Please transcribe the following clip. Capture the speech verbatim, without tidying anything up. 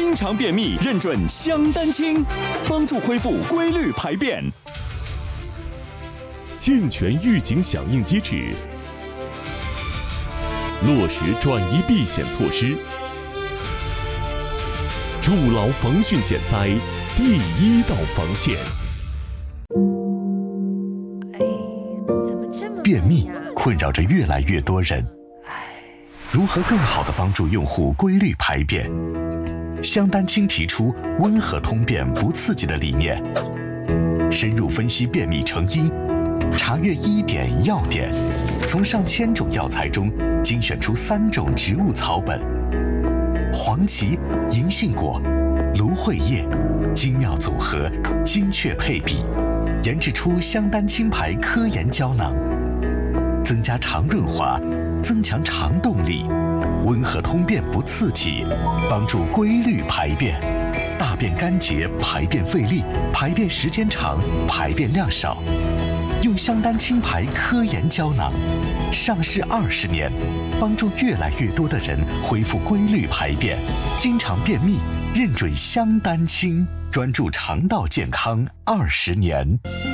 经常便秘，认准香丹清，帮助恢复规律排便。 健全预警响应机制，落实转移避险措施，筑牢防汛减灾第一道防线。 便秘困扰着越来越多人，如何更好地帮助用户规律排便？香丹清提出温和通便不刺激的理念，深入分析便秘成因，查阅医典药典，从上千种药材中精选出三种植物草本，黄芪、银杏果、芦荟叶，精妙组合，精确配比，研制出香丹清牌科研胶囊，增加肠润滑，增强肠动力，温和通便不刺激，帮助规律排便，大便干结，排便费力，排便时间长，排便量少。用香丹清牌科研胶囊，上市二十年，帮助越来越多的人恢复规律排便。经常便秘，认准香丹清，专注肠道健康二十年。